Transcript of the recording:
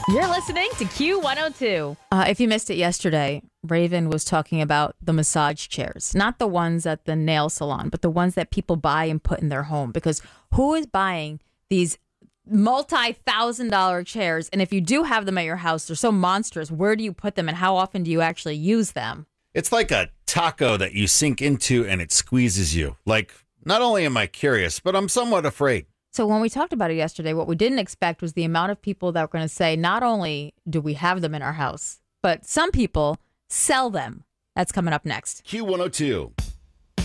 You're listening to Q102. If you missed it yesterday, Raven was talking about the massage chairs, not the ones at the nail salon, but the ones that people buy and put in their home. Because who is buying these multi-$1,000 chairs? And if you do have them at your house, they're so monstrous. Where do you put them and how often do you actually use them? It's like a taco that you sink into and it squeezes you. Like, not only am I curious, but I'm somewhat afraid. So when we talked about it yesterday, what we didn't expect was the amount of people that were going to say, not only do we have them in our house, but some people sell them. That's coming up next. Q102.